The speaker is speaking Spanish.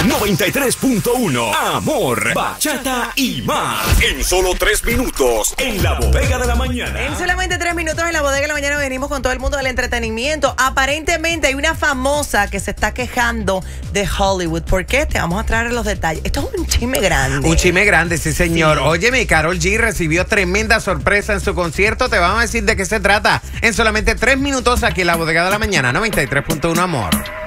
93.1 Amor, Bachata y más. En solo 3 minutos en la bodega de la mañana. En solamente 3 minutos en la bodega de la mañana venimos con todo el mundo del entretenimiento. Aparentemente hay una famosa que se está quejando de Hollywood. ¿Por qué? Te vamos a traer los detalles. Esto es un chisme grande. Un chisme grande, sí, señor. Sí. Óyeme, Karol G recibió tremenda sorpresa en su concierto. Te vamos a decir de qué se trata en solamente 3 minutos aquí en la bodega de la mañana. 93.1 Amor.